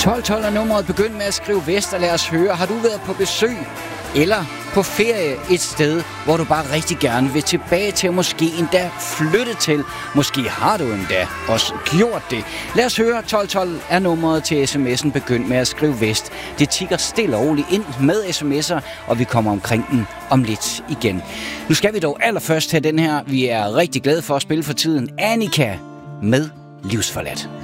1212 er nummeret. Begynd med at skrive vest, og lad os høre. Har du været på besøg eller på ferie et sted, hvor du bare rigtig gerne vil tilbage til, måske endda flytte til? Måske har du endda også gjort det. Lad os høre. 1212 er nummeret til sms'en. Begynd med at skrive vest. Det tikker stille og roligt ind med sms'er, og vi kommer omkring den om lidt igen. Nu skal vi dog allerførst have den her, vi er rigtig glade for at spille for tiden. Annika med Livsforladt.